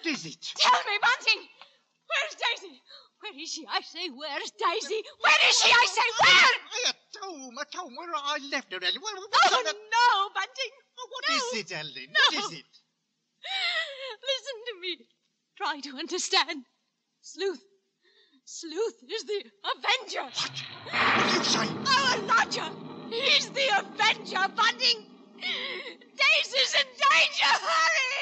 What is it? Tell me, Bunting! Where's Daisy? Where is she? I say, where's Daisy? Where is she? I say, where? At home, where I left her, Ellen. Oh, no, Bunting. What No. is it, Ellen? No. What is it? Listen to me. Try to understand. Sleuth is the Avenger. What do you say? Oh, Elijah! He's the Avenger, Bunting! Daisy's in danger! Hurry!